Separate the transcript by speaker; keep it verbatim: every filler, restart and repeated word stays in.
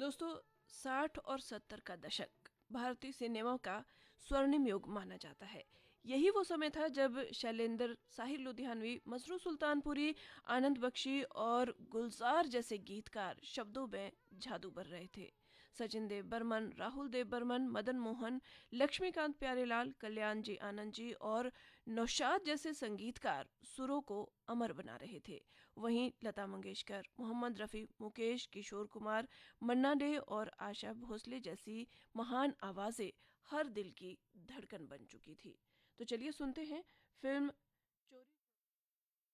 Speaker 1: दोस्तों, साठ और सत्तर का दशक भारतीय सिनेमा का स्वर्णिम युग माना जाता है। यही वो समय था जब शैलेंद्र, साहिर लुधियानवी, मसरूर सुल्तानपुरी, आनंद बख्शी और गुलजार जैसे गीतकार शब्दों में जादू बर रहे थे। सचिन देव बर्मन, राहुल देव बर्मन, मदन मोहन, लक्ष्मीकांत प्यारेलाल, कल्याण जी आनंद जी और नौशाद जैसे संगीतकार सुरों को अमर बना रहे थे। वहीं लता मंगेशकर, मोहम्मद रफ़ी, मुकेश, किशोर कुमार, मन्ना डे और आशा भोसले जैसी महान आवाजें हर दिल की धड़कन बन चुकी थी। तो चलिए सुनते हैं फिल्म